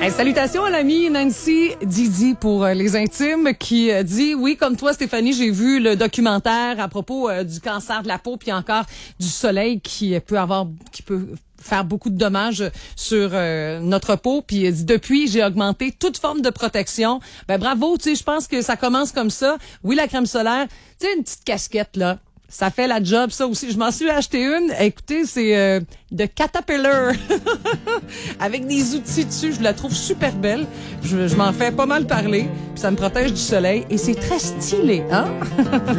Hey, salutations à l'amie Nancy Didi pour les intimes qui dit, oui, comme toi Stéphanie, j'ai vu le documentaire à propos du cancer de la peau puis encore du soleil qui peut faire beaucoup de dommages sur notre peau. Puis il dit, depuis, j'ai augmenté toute forme de protection. Ben bravo, tu sais, je pense que ça commence comme ça. Oui, la crème solaire, tu sais, une petite casquette là. Ça fait la job, ça aussi. Je m'en suis acheté une. Écoutez, c'est de Caterpillar. Avec des outils dessus. Je la trouve super belle. Je m'en fais pas mal parler. Puis ça me protège du soleil. Et c'est très stylé, hein?